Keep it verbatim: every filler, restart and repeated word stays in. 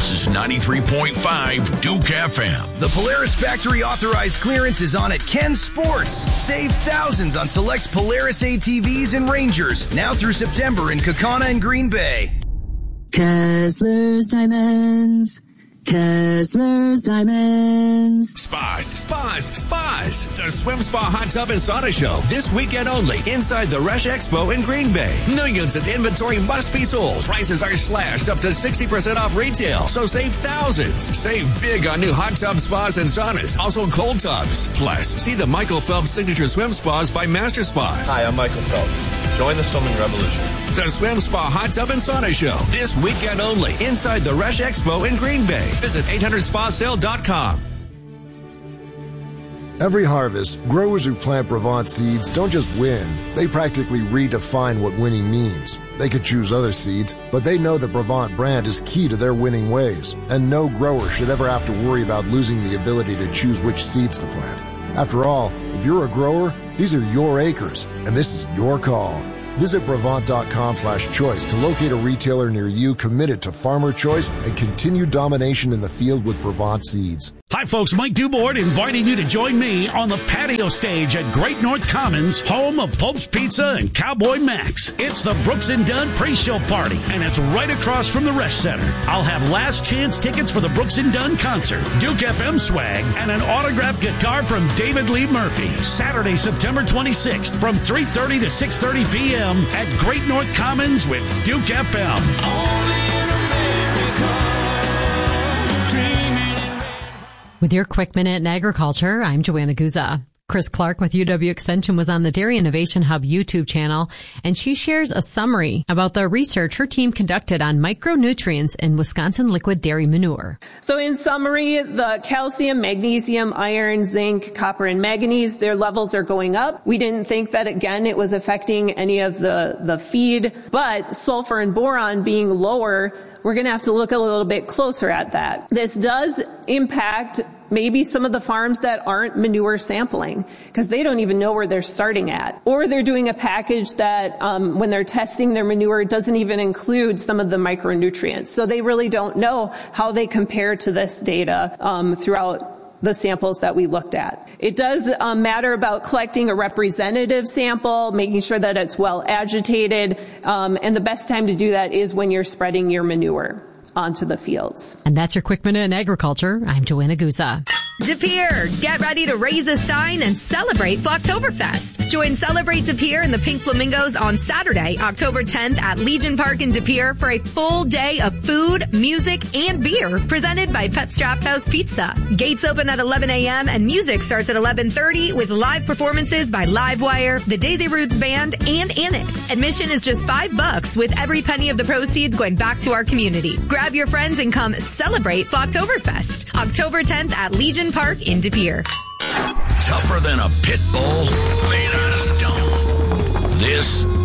This is ninety-three point five Duke F M. The Polaris factory authorized clearance is on at Ken Sports. Save thousands on select Polaris A T Vs and Rangers now through September in Kaukauna and Green Bay. Kessler's Diamonds. Kessler's Diamonds. Spas, spas, spas. The Swim Spa Hot Tub and Sauna Show. This weekend only inside the Rush Expo in Green Bay. Millions of inventory must be sold. Prices are slashed up to sixty percent off retail. So save thousands. Save big on new hot tub spas and saunas. Also cold tubs. Plus, see the Michael Phelps Signature Swim Spas by Master Spas. Hi, I'm Michael Phelps. Join the swimming revolution. The Swim Spa Hot Tub and Sauna Show. This weekend only inside the Rush Expo in Green Bay. Visit eight hundred spa sale dot com. Every harvest, growers who plant Brevant seeds don't just win. They practically redefine what winning means. They could choose other seeds, but they know the Brevant brand is key to their winning ways. And no grower should ever have to worry about losing the ability to choose which seeds to plant. After all, if you're a grower, these are your acres, and this is your call. Visit Brevant.com slash choice to locate a retailer near you committed to farmer choice and continued domination in the field with Brevant seeds. Hi, folks. Mike Dubord inviting you to join me on the patio stage at Great North Commons, home of Pope's Pizza and Cowboy Max. It's the Brooks and Dunn pre-show party, and it's right across from the Resch Center. I'll have last chance tickets for the Brooks and Dunn concert, Duke F M swag, and an autographed guitar from David Lee Murphy. Saturday, September twenty-sixth from three thirty to six thirty p.m. at Great North Commons with Duke F M. Only in America. With your quick minute in agriculture, I'm Joanna Guza. Chris Clark with U W Extension was on the Dairy Innovation Hub YouTube channel, and she shares a summary about the research her team conducted on micronutrients in Wisconsin liquid dairy manure. So in summary, the calcium, magnesium, iron, zinc, copper, and manganese, their levels are going up. We didn't think that, again, it was affecting any of the, the feed, but sulfur and boron being lower, we're going to have to look a little bit closer at that. This does impact maybe some of the farms that aren't manure sampling because they don't even know where they're starting at. Or they're doing a package that um, when they're testing their manure doesn't even include some of the micronutrients. So they really don't know how they compare to this data um, throughout the samples that we looked at. It does um, matter about collecting a representative sample, making sure that it's well agitated, um, and the best time to do that is when you're spreading your manure onto the fields. And that's your quick minute in agriculture. I'm Joanna Guza. De Pere, get ready to raise a stein and celebrate Flocktoberfest. Join Celebrate De Pere and the Pink Flamingos on Saturday, October tenth at Legion Park in De Pere for a full day of food, music, and beer presented by Pep's Draft House Pizza. Gates open at eleven a.m. and music starts at eleven thirty with live performances by Livewire, the Daisy Roots Band, and Anit. Admission is just five bucks with every penny of the proceeds going back to our community. Grab your friends and come celebrate Flocktoberfest. October tenth at Legion Park in De Pere. Tougher than a pit bull, made out of stone. This